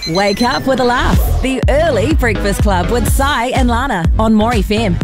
Wake up with a laugh. The Early Breakfast Club with Sai and Lana on More FM.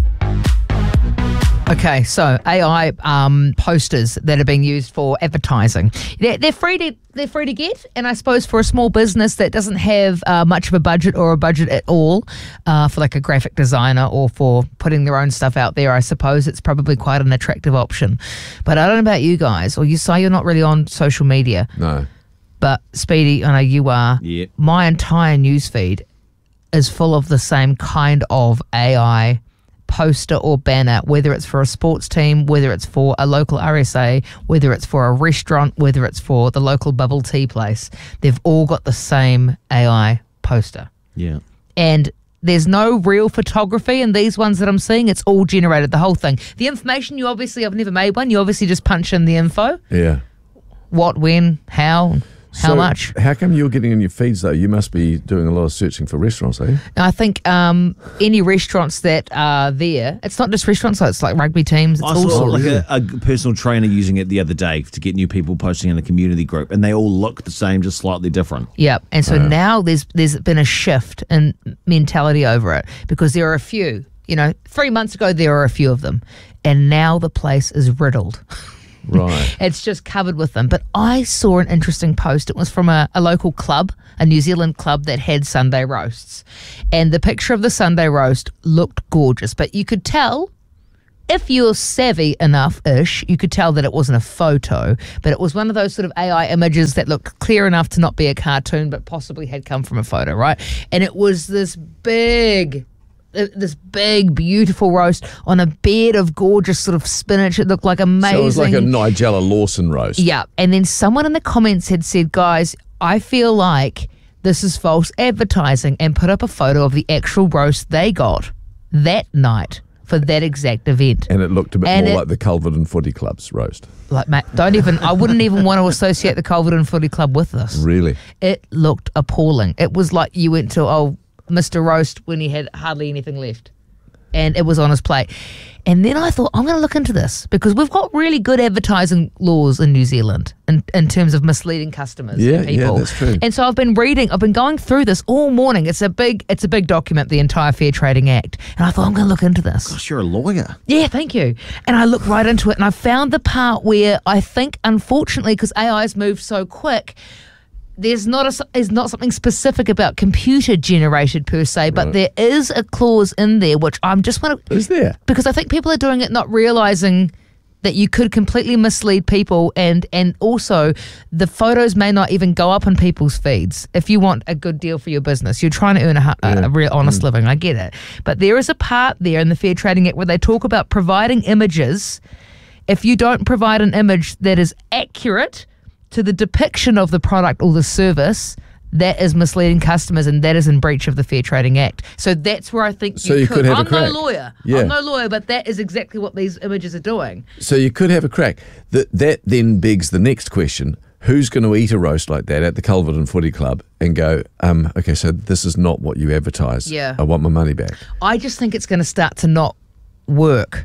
Okay, so AI posters that are being used for advertising, they're free to get, and I suppose for a small business that doesn't have much of a budget or a budget at all for like a graphic designer or for putting their own stuff out there, I suppose it's probably quite an attractive option. But I don't know about you guys, or you say you're not really on social media. No. But Speedy, I know you are. Yeah. My entire newsfeed is full of the same kind of AI poster or banner, whether it's for a sports team, whether it's for a local RSA, whether it's for a restaurant, whether it's for the local bubble tea place. They've all got the same AI poster. Yeah. And there's no real photography in these ones that I'm seeing. It's all generated, the whole thing. The information, I've never made one. You obviously just punch in the info. Yeah. What, when, how much? How come you're getting in your feeds, though? You must be doing a lot of searching for restaurants, eh? I think any restaurants that are there, it's not just restaurants, so it's like rugby teams. It's I saw also a personal trainer using it the other day to get new people posting in the community group, and they all look the same, just slightly different. Yeah, and so now there's been a shift in mentality over it because there are a few. 3 months ago there were a few of them, and now the place is riddled. Right. It's just covered with them. But I saw an interesting post. It was from a local club, a New Zealand club that had Sunday roasts. And the picture of the Sunday roast looked gorgeous. But you could tell, if you're savvy enough-ish, you could tell that it wasn't a photo. But it was one of those sort of AI images that looked clear enough to not be a cartoon, but possibly had come from a photo, right? And it was this big, beautiful roast on a bed of gorgeous sort of spinach. It looked like amazing. So it was like a Nigella Lawson roast. Yeah. And then someone in the comments had said, guys, I feel like this is false advertising, and put up a photo of the actual roast they got that night for that exact event. And it looked a bit more like the Culverton Footy Club's roast. Like, mate, I wouldn't even want to associate the Culverton Footy Club with this. Really? It looked appalling. It was like you went to, Mr. Roast when he had hardly anything left, and it was on his plate. And then I thought, I'm going to look into this because we've got really good advertising laws in New Zealand in terms of misleading customers and people. Yeah, that's true. And so I've been going through this all morning. It's a big document, the entire Fair Trading Act. And I thought, I'm going to look into this. Gosh, you're a lawyer. Yeah, thank you. And I looked right into it, and I found the part where I think, unfortunately, because AI's moved so quick, there's not something specific about computer generated per se, but there is a clause in there which I'm just want to. Is there? Because I think people are doing it not realizing that you could completely mislead people, and also the photos may not even go up on people's feeds. If you want a good deal for your business, you're trying to earn a real honest living. I get it, but there is a part there in the Fair Trading Act where they talk about providing images. If you don't provide an image that is accurate to the depiction of the product or the service, that is misleading customers, and that is in breach of the Fair Trading Act. So that's where I think you could have a crack. I'm no lawyer, but that is exactly what these images are doing. So you could have a crack. That then begs the next question. Who's going to eat a roast like that at the Culverton Footy Club and go, okay, so this is not what you advertised. Yeah. I want my money back. I just think it's going to start to not work.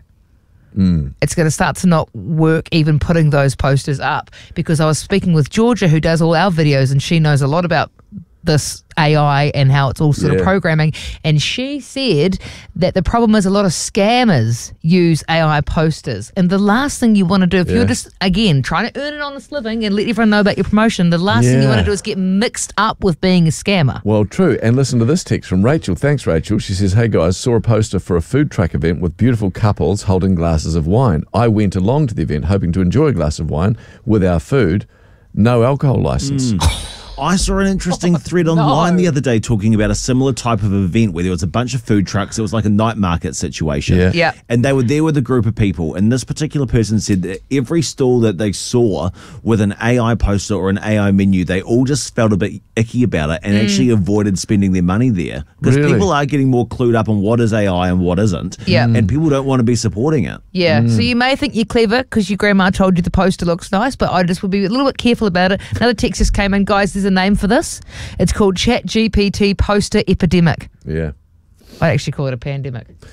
It's going to start to not work even putting those posters up, because I was speaking with Georgia, who does all our videos, and she knows a lot about this AI and how it's all sort of programming, and she said that the problem is a lot of scammers use AI posters, and the last thing you want to do if you're just, again, trying to earn an honest living and let everyone know about your promotion, the last thing you want to do is get mixed up with being a scammer. Well, true. And listen to this text from Rachel. Thanks, Rachel. She says, hey guys, saw a poster for a food truck event with beautiful couples holding glasses of wine. I went along to the event hoping to enjoy a glass of wine with our food. No alcohol license. I saw an interesting thread online the other day talking about a similar type of event where there was a bunch of food trucks. It was like a night market situation. Yeah. And they were there with a group of people. And this particular person said that every stall that they saw with an AI poster or an AI menu, they all just felt a bit icky about it and actually avoided spending their money there. Because people are getting more clued up on what is AI and what isn't. Yeah. And people don't want to be supporting it. Yeah, so you may think you're clever because your grandma told you the poster looks nice, but I just would be a little bit careful about it. Another text just came in, guys, there's a name for this. It's called ChatGPT Poster Epidemic. Yeah. I'd actually call it a pandemic.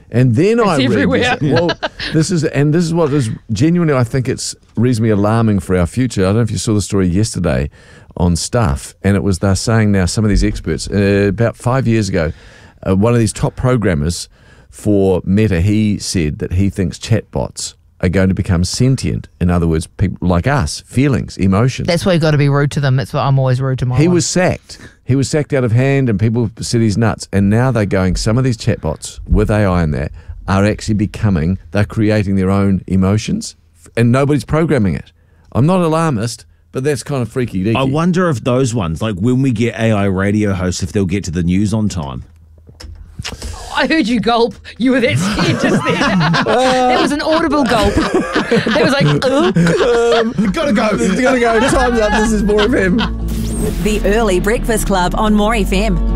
And then I read everywhere. this. Well, this is what is genuinely, I think it's reasonably alarming for our future. I don't know if you saw the story yesterday on Stuff, and they're saying now, some of these experts, about 5 years ago, one of these top programmers for Meta, he said that he thinks chatbots are going to become sentient. In other words, people like us, feelings, emotions. That's why you got to be rude to them. That's why I'm always rude to my He one. was sacked. He was sacked out of hand, and people said he's nuts. And now they're going, some of these chatbots with AI in there are actually they're creating their own emotions, and nobody's programming it. I'm not alarmist, but that's kind of freaky deaky. I wonder if those ones, like when we get AI radio hosts, if they'll get to the news on time. I heard you gulp. You were that scared just then. That was an audible gulp. It was like, Gotta go. Time's up. This is More FM. The Early Breakfast Club on More FM.